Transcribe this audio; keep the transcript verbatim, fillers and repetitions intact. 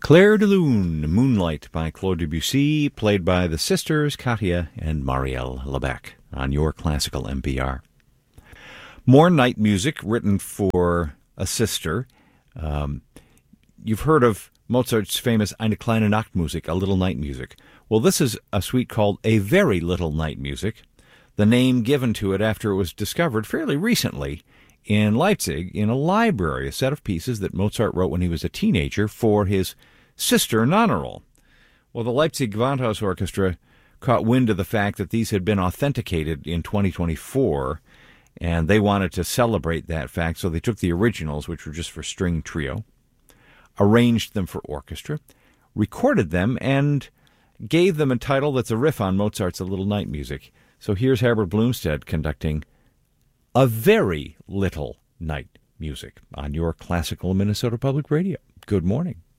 Clair de Lune, Moonlight by Claude Debussy, played by the sisters Katia and Marielle Lebec on your classical N P R. More night music written for a sister. Um, you've heard of Mozart's famous Eine kleine Nachtmusik, a little night music. Well, this is a suite called A Very Little Night Music, the name given to it after it was discovered fairly recently in Leipzig in a library, a set of pieces that Mozart wrote when he was a teenager for his sister Nonna roll. Well, the Leipzig Gewandhaus Orchestra caught wind of the fact that these had been authenticated in twenty twenty-four, and they wanted to celebrate that fact, so they took the originals, which were just for string trio, arranged them for orchestra, recorded them, and gave them a title that's a riff on Mozart's A Little Night Music. So here's Herbert Blumstedt conducting A Very Little Night Music on your classical Minnesota Public Radio. Good morning.